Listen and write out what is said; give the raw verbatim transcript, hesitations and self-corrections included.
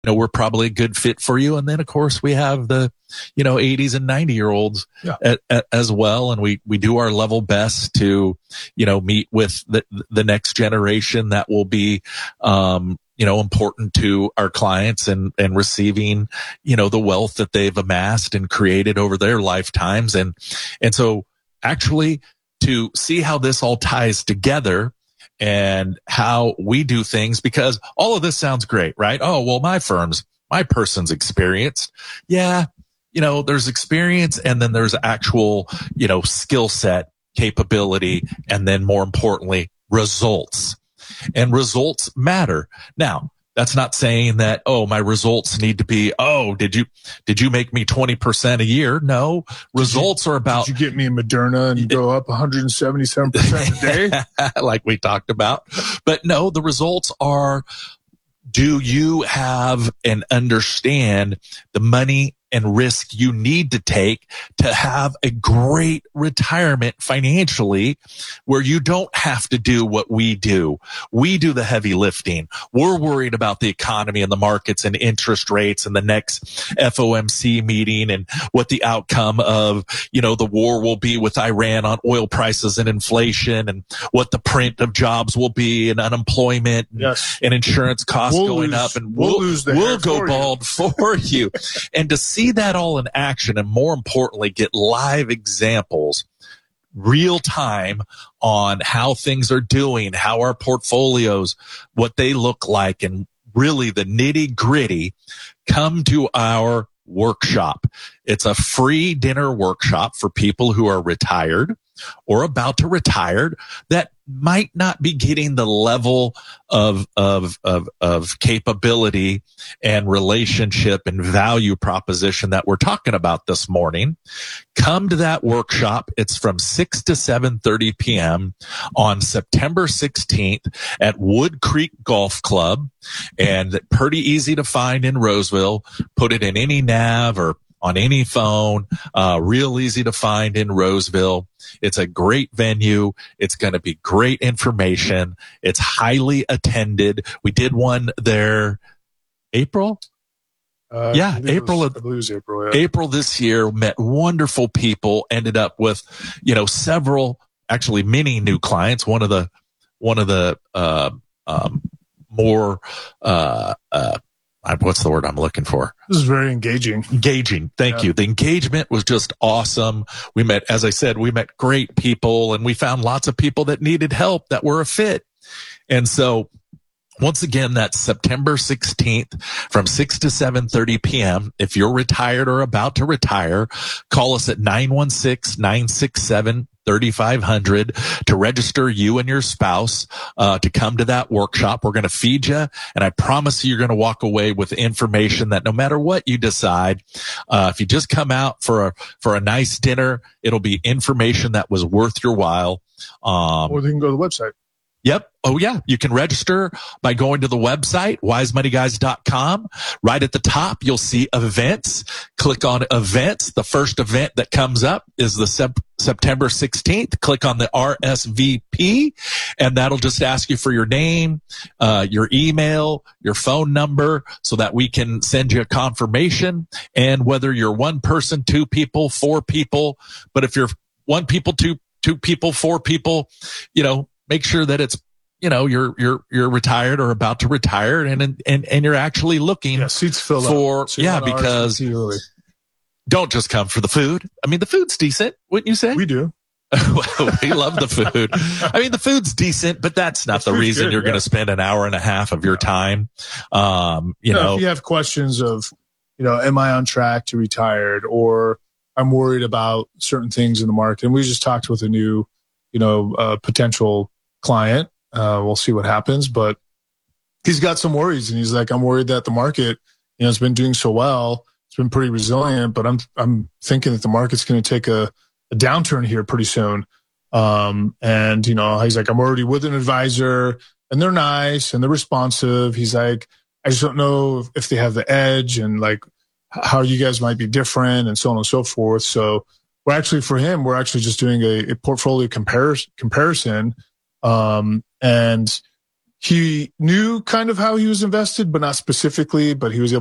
know, we're probably a good fit for you. And then of course we have the, you know, eighties and ninety year olds yeah. at, at, as well. And we, we do our level best to, you know, meet with the, the next generation that will be, um, you know, important to our clients and, and receiving, you know, the wealth that they've amassed and created over their lifetimes. And, and so actually to see how this all ties together and how we do things, because all of this sounds great, right? Oh, well, my firm's, my person's experienced. Yeah. You know, there's experience and then there's actual, you know, skill set, capability, and then more importantly, results. And results matter. Now, that's not saying that, oh, my results need to be, oh, did you, did you make me twenty percent a year? No, results you, are about. Did you get me in Moderna and go up one hundred seventy-seven percent a day? Like we talked about. But no, the results are, do you have and understand the money and risk you need to take to have a great retirement financially, where you don't have to do what we do. We do the heavy lifting. We're worried about the economy and the markets and interest rates and the next F O M C meeting and what the outcome of, you know, the war will be with Iran on oil prices and inflation and what the print of jobs will be and unemployment and, yes. and insurance costs we'll going lose, up, and we'll, we'll, lose the we'll go for bald you. for you. And to see that all in action, and more importantly, get live examples real time on how things are doing, how our portfolios, what they look like, and really the nitty gritty, come to our workshop. It's a free dinner workshop for people who are retired or about to retire that might not be getting the level of, of, of, of capability and relationship and value proposition that we're talking about this morning. Come to that workshop. It's from six to seven thirty p.m. on September sixteenth at Wood Creek Golf Club, and pretty easy to find in Roseville. Put it in any nav or on any phone, uh, real easy to find in Roseville. It's a great venue. It's going to be great information. It's highly attended. We did one there April. Uh, yeah, April. Was, I believe it was April. Yeah. April this year. Met wonderful people. Ended up with, you know, several, actually many new clients. One of the, one of the, uh, um, more, uh, uh, what's the word I'm looking for? This is very engaging. Engaging. Thank yeah. you. The engagement was just awesome. We met, as I said, we met great people, and we found lots of people that needed help that were a fit. And so once again, that's September sixteenth from six to seven thirty p.m. If you're retired or about to retire, call us at nine one six, nine six seven, thirty-five hundred to register you and your spouse uh to come to that workshop. We're going to feed you, and I promise you you're going to walk away with information that no matter what you decide, uh if you just come out for a for a nice dinner, it'll be information that was worth your while. Um or they can go to the website. Yep. Oh, yeah. You can register by going to the website, wise money guys dot com. Right at the top, you'll see events. Click on events. The first event that comes up is the sep- September sixteenth. Click on the R S V P, and that'll just ask you for your name, uh, your email, your phone number, so that we can send you a confirmation. And whether you're one person, two people, four people, but if you're one people, two, two people, four people, you know, make sure that it's, you know, you're, you're, you're retired or about to retire, and, and, and you're actually looking yeah, seats fill for, up. So yeah, because don't just come for the food. I mean, the food's decent, wouldn't you say? We do. Well, we love the food. I mean, the food's decent, but that's not the reason good, you're yeah. going to spend an hour and a half of your time. Um, you no, know, if you have questions of, you know, am I on track to retired, or I'm worried about certain things in the market. And we just talked with a new, you know, uh, potential client. Uh, we'll see what happens, but he's got some worries, and he's like, I'm worried that the market, you know, it's been doing so well. It's been pretty resilient, but I'm, I'm thinking that the market's going to take a, a downturn here pretty soon. Um, and, you know, he's like, I'm already with an advisor, and they're nice and they're responsive. He's like, I just don't know if they have the edge, and like how you guys might be different, and so on and so forth. So we're actually, for him, we're actually just doing a, a portfolio comparis- comparison. Um, and he knew kind of how he was invested, but not specifically, but he was able